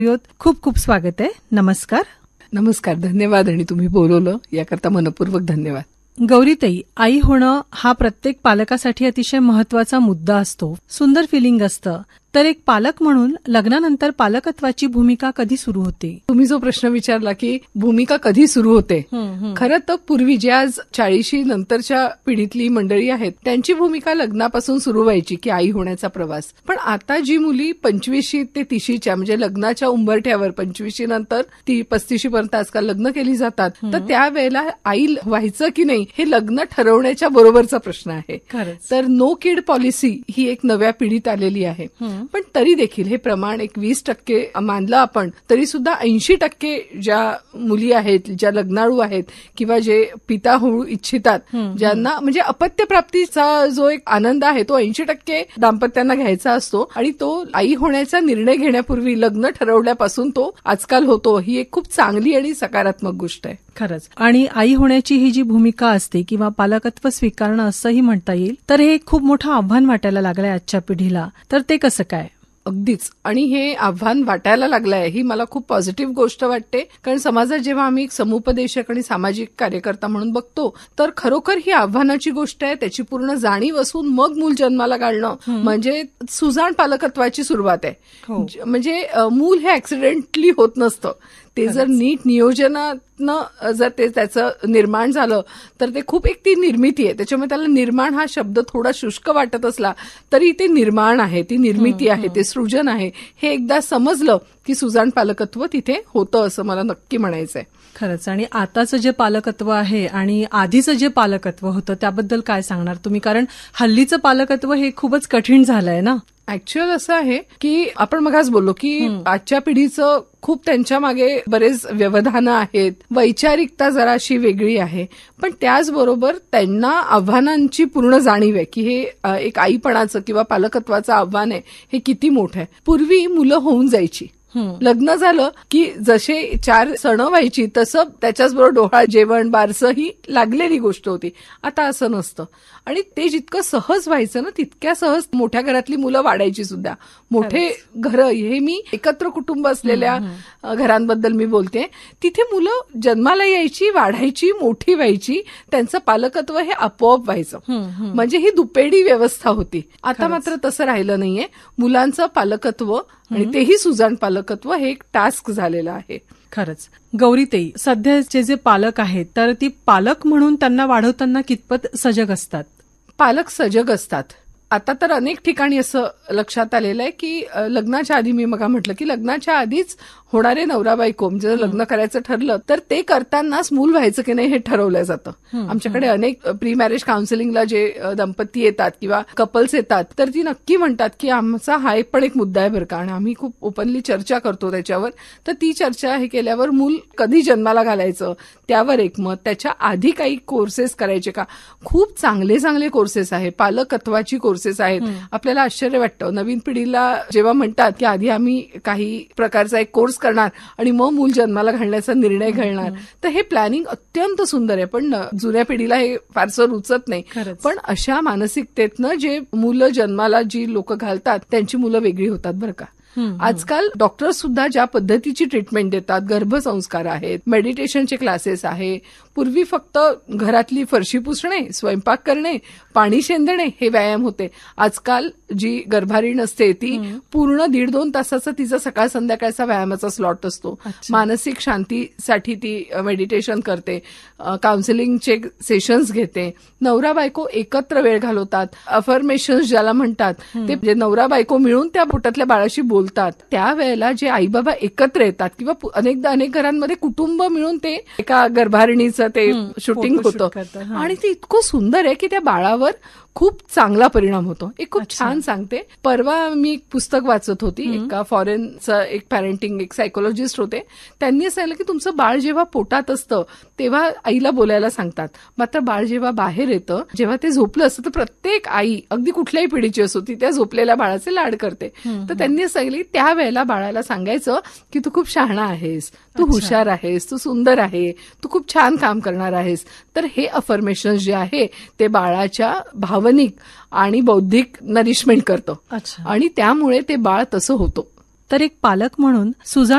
खूप खूप स्वागत आहे. नमस्कार. नमस्कार. धन्यवाद. आणि तुम्ही बोलवलं याकरता मनपूर्वक धन्यवाद. गौरीताई, आई होणं हा प्रत्येक पालकासाठी अतिशय महत्वाचा मुद्दा असतो. सुंदर फिलिंग असतं. तर एक पालक म्हणून लग्नानंतर पालकत्वाची भूमिका कधी सुरू होते? तुम्ही जो प्रश्न विचारला की भूमिका कधी सुरू होते, खरं तर पूर्वी जे आज 40 नंतरच्या पिढीतली मंडळी आहेत त्यांची भूमिका लग्नापासून सुरू व्हायची की आई होण्याचा प्रवास. पण आता जी मुली 25 ते 30च्या म्हणजे लग्नाच्या उंबरठ्यावर 25 नंतर ती 35 पर्यंत आजकाल लग्न केली जातात, तर त्यावेळेला आई व्हायचं की नाही हे लग्न ठरवण्याच्या बरोबरचा प्रश्न आहे. तर नो किड पॉलिसी ही एक नव्या पिढीत आलेली आहे. पण तरी देखील हे प्रमाण एक 20% मानलं आपण तरी सुद्धा 80% ज्या मुली आहेत, ज्या लग्नाळू आहेत किंवा जे पिता होऊ इच्छितात, ज्यांना म्हणजे अपत्य प्राप्तीचा जो एक आनंद आहे तो 80% दाम्पत्यांना घ्यायचा असतो आणि तो आई होण्याचा निर्णय घेण्यापूर्वी लग्न ठरवल्यापासून तो आजकाल होतो. ही एक खूप चांगली आणि सकारात्मक गोष्ट आहे. खरंच. आणि आई होण्याची ही जी भूमिका असते किंवा पालकत्व स्वीकारणं असंही म्हणता येईल, तर हे खूप मोठं आव्हान वाटायला लागलंय आजच्या पिढीला. तर ते कसं काय? अगदीच. आणि हे आव्हान वाटायला लागलंय ही मला खूप पॉझिटिव्ह गोष्ट वाटते. कारण समाजात जेव्हा आम्ही एक समुपदेशक आणि सामाजिक कार्यकर्ता म्हणून बघतो तर खरोखर ही आव्हानाची गोष्ट आहे. त्याची पूर्ण जाणीव असून मग मूल जन्माला घालणं म्हणजे सुजाण पालकत्वाची सुरुवात आहे. म्हणजे मूल हे ऍक्सिडेंटली होत नसतं. ते जर नीट नियोजनातनं जर ते त्याचं निर्माण झालं तर ते खूप एक ती निर्मिती आहे. त्याच्यामुळे त्याला निर्माण हा शब्द थोडा शुष्क वाटत असला तरी ते निर्माण आहे, ती निर्मिती आहे, ते सृजन आहे. हे एकदा समजलं की सुजाण पालकत्व तिथे होतं असं मला नक्की म्हणायचंय. खरंच. आणि आताचं जे पालकत्व आहे आणि आधीचं जे पालकत्व होतं त्याबद्दल काय सांगणार तुम्ही? कारण हल्लीचं पालकत्व हे खूपच कठीण झालंय ना. ऍक्च्युअल असं आहे की आपण मगाच बोललो की आजच्या पिढीचं खूप त्यांच्या मागे बरेच व्यवधानं आहेत, वैचारिकता जराशी वेगळी आहे, पण त्याचबरोबर त्यांना आव्हानांची पूर्ण जाणीव आहे की हे एक आईपणाचं किंवा पालकत्वाचं आव्हान आहे हे किती मोठं आहे. पूर्वी मुलं होऊन जायची, लग्न झालं की जसे 4 सण व्हायची तसं त्याच्याचबरोबर डोहाळ जेवण बारसं ही लागलेली गोष्ट होती. आता असं नसतं. आणि ते जितकं सहज व्हायचं ना तितक्या सहज मोठ्या घरातली मुलं वाढायची सुद्धा. मोठे घरं, हे मी एकत्र कुटुंब असलेल्या घरांबद्दल मी बोलते, तिथे मुलं जन्माला यायची, वाढायची, मोठी व्हायची, त्यांचं पालकत्व हे आपोआप व्हायचं. म्हणजे ही दुपेडी व्यवस्था होती. आता मात्र तसं राहिलं नाहीये. मुलांचं पालकत्व आणि तेही सुजाण पालकत्व हे एक टास्क झालेलं आहे. खरंच. गौरीताई, सध्याचे जे पालक आहेत तर ती पालक म्हणून त्यांना वाढवताना कितपत सजग असतात? पालक सजग असतात. आता तर अनेक ठिकाणी असं लक्षात आलेलं आहे की लग्नाच्या आधी, मी मग म्हटलं की लग्नाच्या आधीच होणारे नवरा बायको जर लग्न करायचं ठरलं तर ते करतानाच मूल व्हायचं की नाही हे ठरवलं जातं. आमच्याकडे अनेक प्री मॅरेज काउन्सिलिंगला जे दंपती येतात किंवा कपल्स येतात तर ती नक्की म्हणतात की आमचा हा पण एक मुद्दा आहे बरं का, आणि आम्ही खूप ओपनली चर्चा करतो त्याच्यावर. तर ती चर्चा हे केल्यावर मूल कधी जन्माला घालायचं त्यावर एक मत. त्याच्या आधी काही कोर्सेस करायचे का? खूप चांगले चांगले कोर्सेस आहे, पालकत्वाची कोर्सेस आहेत. आपल्याला आश्चर्य वाटतं नवीन पिढीला जेव्हा म्हणतात की आधी आम्ही काही प्रकारचा एक कोर्स करणार आणि मग मूल जन्माला घालण्याचा निर्णय घालणार. तर हे प्लॅनिंग अत्यंत सुंदर आहे, पण जुन्या पिढीला हे फारसं रुचत नाही. पण अशा मानसिकतेतनं जे मुलं जन्माला जी लोक घालतात त्यांची मुलं वेगळी होतात बरं का. आजकाल डॉक्टर सुद्धा ज्या पद्धतीची ट्रीटमेंट देतात, गर्भसंस्कार आहेत, मेडिटेशनचे क्लासेस आहे. पूर्वी फक्त घरातली फरशी पुसणे, स्वयंपाक करणे, पाणी शेंदणे हे व्यायाम होते. आजकाल जी गर्भारीण असते ती पूर्ण 1.5-2 तासाचा तिचा सकाळ संध्याकाळचा व्यायामाचा स्लॉट असतो. मानसिक शांतीसाठी ती मेडिटेशन करते, काउन्सिलिंगचे सेशन्स घेते. नवरा बायको एकत्र वेळ घालवतात, अफर्मेशन्स ज्याला म्हणतात ते म्हणजे नवरा बायको मिळून त्या पोटातल्या बाळाशी बोलतात. त्यावेळेला जे आई बाबा एकत्र येतात किंवा अनेकदा अनेक घरांमध्ये कुटुंब मिळून ते एका गर्भारिणीचं ते शूटिंग होतं आणि ते इतकं सुंदर आहे की त्या बाळावर खूप चांगला परिणाम होतो. एक खूप छान सांगते. परवा मी एक पुस्तक वाचत होती, एका फॉरेनचं एक पॅरेंटिंग एक सायकोलॉजिस्ट होते. त्यांनी सांगितलं की तुमचं बाळ जेव्हा पोटात असतं तेव्हा आईला बोलायला सांगतात, मात्र बाळ जेव्हा बाहेर येतं, जेव्हा ते झोपलं असतं तर प्रत्येक आई अगदी कुठल्याही पिढीची असो ती त्या झोपलेल्या बाळाचे लाड करते. तर त्यांनी सांगितलं त्यावेळेला बाळाला सांगायचं की तू खूप शहाणा आहेस, तू हुशार आहेस, तू सुंदर आहे, तू खूप छान काम करणार आहेस. तर हे अफर्मेशन जे आहे ते बाळाच्या भावनिक आणि बौद्धिक नरिशमेंट करतं आणि त्यामुळे ते बाळ तसं होतं. तर एक पालक म्हणून सुजाण